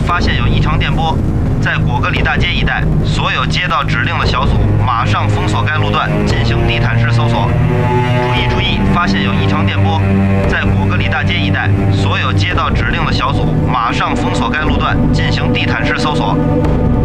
发现有异常电波，在果戈里大街一带，所有接到指令的小组马上封锁该路段，进行地毯式搜索。注意，发现有异常电波，在果戈里大街一带，所有接到指令的小组马上封锁该路段，进行地毯式搜索。